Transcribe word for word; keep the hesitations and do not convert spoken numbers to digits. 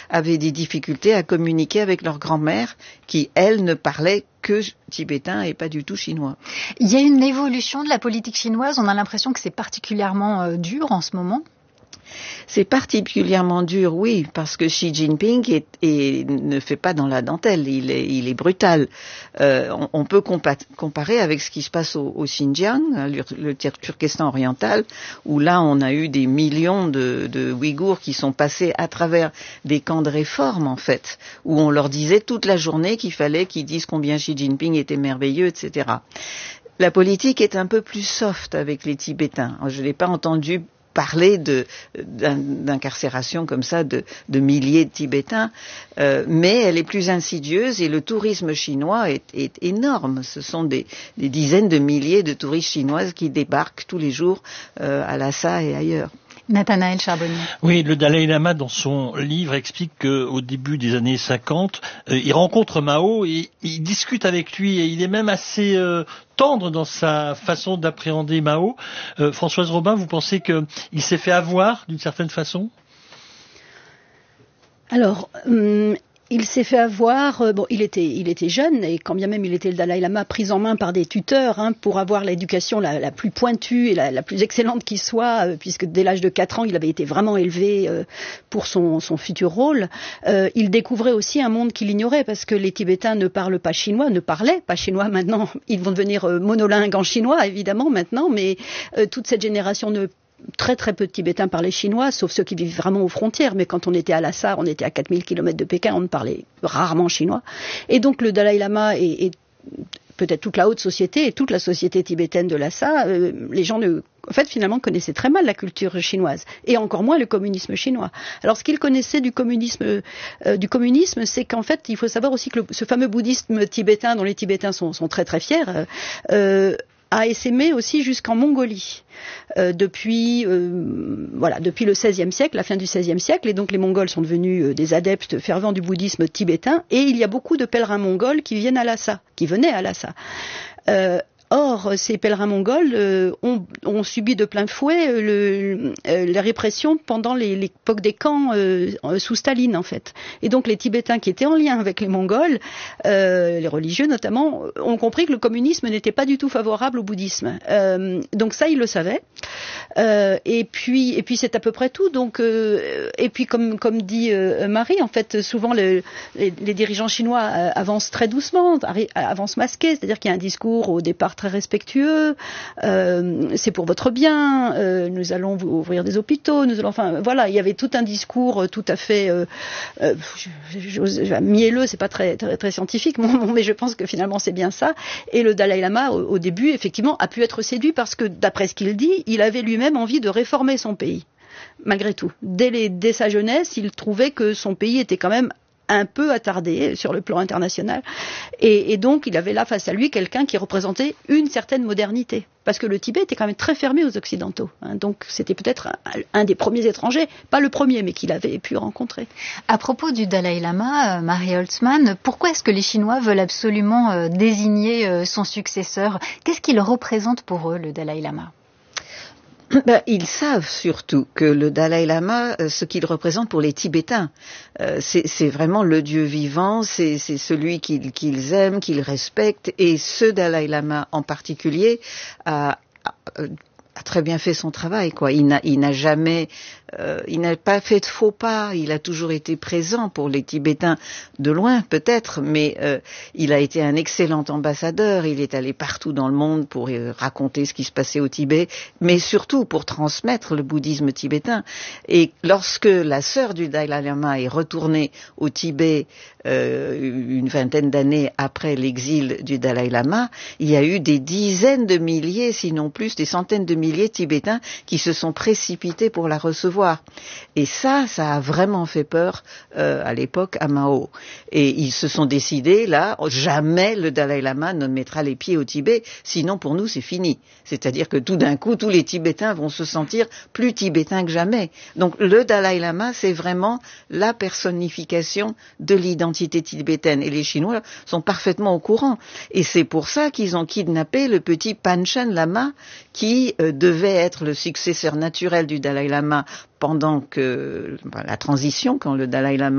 avaient des difficultés à communiquer avec leur grand-mère, qui, elle, ne parlait que tibétain et pas du tout chinois. Il y a une évolution de la politique chinoise, on a l'impression que c'est particulièrement euh, dur en ce moment. C'est particulièrement dur, oui, parce que Xi Jinping est, est, ne fait pas dans la dentelle, il est, il est brutal. Euh, on, on peut compa- comparer avec ce qui se passe au, au Xinjiang, le, le Turkestan oriental, où là on a eu des millions de, de Ouïghours qui sont passés à travers des camps de réforme, en fait, où on leur disait toute la journée qu'il fallait qu'ils disent combien Xi Jinping était merveilleux, et cetera. La politique est un peu plus soft avec les Tibétains. Je n'ai pas entendu parler de, d'incarcération comme ça de, de milliers de Tibétains, euh, mais elle est plus insidieuse et le tourisme chinois est, est énorme. Ce sont des, des dizaines de milliers de touristes chinoises qui débarquent tous les jours euh, à Lhasa et ailleurs. Nathanaël Charbonnier. Oui, le Dalai Lama, dans son livre, explique qu'au début des années cinquante, euh, il rencontre Mao et il discute avec lui et il est même assez euh, tendre dans sa façon d'appréhender Mao. Euh, Françoise Robin, vous pensez qu'il s'est fait avoir d'une certaine façon ? Alors, hum, il s'est fait avoir, euh, bon, il était, il était jeune, et quand bien même il était le Dalai Lama, pris en main par des tuteurs, hein, pour avoir l'éducation la, la plus pointue et la, la plus excellente qui soit, euh, puisque dès l'âge de quatre ans, il avait été vraiment élevé euh, pour son, son futur rôle. Euh, il découvrait aussi un monde qu'il ignorait, parce que les Tibétains ne parlent pas chinois, ne parlaient pas chinois maintenant. Ils vont devenir euh, monolingues en chinois, évidemment, maintenant, mais euh, toute cette génération ne Très très peu de Tibétains parlaient chinois, sauf ceux qui vivent vraiment aux frontières. Mais quand on était à Lhasa, on était à quatre mille kilomètres de Pékin, on ne parlait rarement chinois. Et donc le Dalai Lama et, et peut-être toute la haute société et toute la société tibétaine de Lhasa, euh, les gens ne, en fait, finalement, connaissaient très mal la culture chinoise et encore moins le communisme chinois. Alors, ce qu'ils connaissaient du communisme, euh, du communisme, c'est qu'en fait, il faut savoir aussi que le, ce fameux bouddhisme tibétain, dont les Tibétains sont, sont très très fiers, euh, a essaimé aussi jusqu'en Mongolie. Euh, depuis, euh, voilà, depuis le seizième siècle, la fin du seizième siècle, et donc les Mongols sont devenus euh, des adeptes fervents du bouddhisme tibétain, et il y a beaucoup de pèlerins mongols qui viennent à Lhasa, qui venaient à Lhasa. Euh, Or, ces pèlerins mongols euh, ont, ont subi de plein fouet euh, le, euh, la répression pendant les, l'époque des camps euh, sous Staline, en fait. Et donc, les Tibétains qui étaient en lien avec les Mongols, euh, les religieux notamment, ont compris que le communisme n'était pas du tout favorable au bouddhisme. Euh, donc ça, ils le savaient. Euh, et puis, et puis c'est à peu près tout. Donc, euh, et puis, comme, comme dit euh, Marie, en fait, souvent le, les, les dirigeants chinois euh, avancent très doucement, avancent masqués, c'est-à-dire qu'il y a un discours au départ très respectueux, euh, c'est pour votre bien, euh, nous allons vous ouvrir des hôpitaux, nous allons, enfin voilà, il y avait tout un discours tout à fait euh, euh, je, je, je, mielleux, c'est pas très, très, très scientifique, mais je pense que finalement c'est bien ça. Et le Dalai Lama, au, au début, effectivement, a pu être séduit parce que, d'après ce qu'il dit, il avait lui-même envie de réformer son pays, malgré tout. Dès, les, dès sa jeunesse, il trouvait que son pays était quand même un peu attardé sur le plan international. Et, et donc, il avait là face à lui quelqu'un qui représentait une certaine modernité. Parce que le Tibet était quand même très fermé aux Occidentaux. Hein, donc, c'était peut-être un, un des premiers étrangers, pas le premier, mais qu'il avait pu rencontrer. À propos du Dalai Lama, euh, Marie Holtzman, pourquoi est-ce que les Chinois veulent absolument euh, désigner euh, son successeur ? Qu'est-ce qu'il représente pour eux, le Dalai Lama ? Ben, ils savent surtout que le Dalai Lama, euh, ce qu'il représente pour les Tibétains, euh, c'est, c'est vraiment le Dieu vivant, c'est, c'est celui qu'ils, qu'ils aiment, qu'ils respectent, et ce Dalai Lama en particulier a, a, a très bien fait son travail, quoi. Il n'a, il n'a jamais, euh, il n'a pas fait de faux pas. Il a toujours été présent pour les Tibétains, de loin peut-être, mais euh, il a été un excellent ambassadeur. Il est allé partout dans le monde pour euh, raconter ce qui se passait au Tibet, mais surtout pour transmettre le bouddhisme tibétain. Et lorsque la sœur du Dalai Lama est retournée au Tibet euh, une vingtaine d'années après l'exil du Dalai Lama, il y a eu des dizaines de milliers, sinon plus, des centaines de milliers de Tibétains qui se sont précipités pour la recevoir. Et ça, ça a vraiment fait peur euh, à l'époque à Mao. Et ils se sont décidés, là, jamais le Dalai Lama ne mettra les pieds au Tibet, sinon pour nous c'est fini. C'est-à-dire que tout d'un coup, tous les Tibétains vont se sentir plus tibétains que jamais. Donc le Dalai Lama, c'est vraiment la personnification de l'identité tibétaine. Et les Chinois sont parfaitement au courant. Et c'est pour ça qu'ils ont kidnappé le petit Panchen Lama qui euh, devait être le successeur naturel du Dalai Lama pendant que ben, la transition, quand le Dalai Lama